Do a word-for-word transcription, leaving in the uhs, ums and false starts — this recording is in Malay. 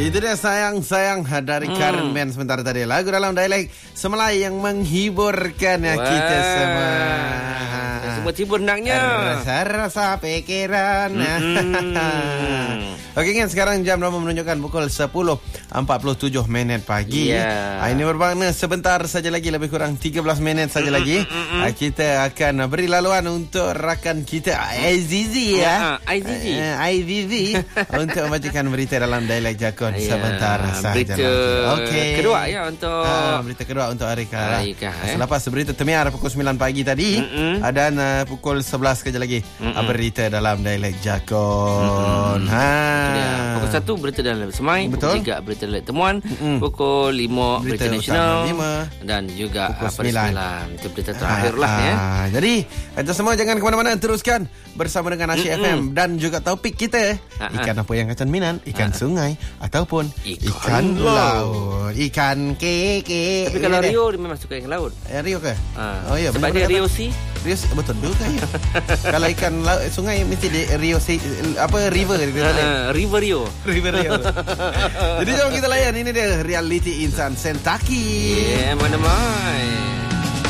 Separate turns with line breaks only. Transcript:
Itu dia sayang-sayang dari hmm. Karen Ben sebentar tadi. Lagu dalam dialek Semelayu yang menghiburkan ya wow. kita semua.
Semua tibur naknya.
Rasa-rasa pikiran. Hmm. Okey kan, sekarang jam Rama menunjukkan pukul sepuluh empat puluh tujuh minit pagi. Yeah. Ini bermakna sebentar saja lagi, lebih kurang tiga belas minit saja lagi. Mm-mm. Kita akan beri laluan untuk rakan kita Azizi ya.
Uh, Azizi.
Uh, Azizi untuk membacakan berita dalam dialek Jakun yeah. sebentar saja
berita
lagi. Okey.
Kedua ya untuk
uh, berita kedua untuk Arika.
Arika eh.
Selepas berita Temiar pukul sembilan pagi tadi. Mm-mm. Dan uh, pukul sebelas kejap lagi uh, berita dalam dialek Jakun. Ha.
Ya. Pukul satu berita dalam semai. Betul. Pukul tiga berita dalam temuan. Mm-mm. Pukul lima berita, berita nasional lima. Dan juga pukul sembilan itu berita terakhir lah ya.
Jadi kita semua jangan ke mana-mana, teruskan bersama dengan Asyik F M dan juga topik kita. Ha-ha. Ikan apa yang akan minat? Ikan Ha-ha. sungai ataupun ikan, ikan laut. Ikan keke.
Tapi kalau Rio dia memang suka ikan laut.
Eh, Rio ke?
Ha. Oh ya, sebab dia Rio si.
Rio betul juga ya. Kalau ikan laut sungai mesti di Rio si, apa river dia.
River Rio.
River Rio. Jadi jom kita layan, ini dia reality insan Sentaki.
Yeah, mana mai.